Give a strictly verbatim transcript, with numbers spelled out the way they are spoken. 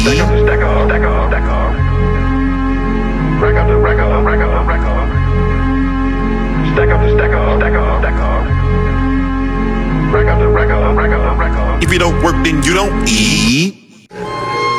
Stack up, stack up, stack up, stack up. Rack up, rack up, rack up, rack up. Stack up, stack up, stack up, stack up. Rack up, rack up, rack up, rack up. If you don't work, then you don't eat.